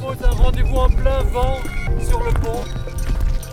propose un rendez-vous en plein vent sur le pont.